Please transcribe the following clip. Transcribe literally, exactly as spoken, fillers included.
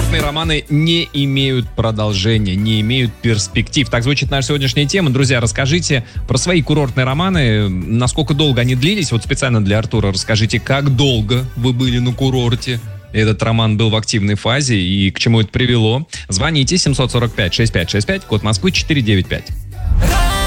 Курортные романы не имеют продолжения, не имеют перспектив. Так звучит наша сегодняшняя тема. Друзья, расскажите про свои курортные романы, насколько долго они длились. Вот специально для Артура расскажите, как долго вы были на курорте. Этот роман был в активной фазе и к чему это привело. Звоните семь сорок пять шестьдесят пять шестьдесят пять, код Москвы четыреста девяносто пять.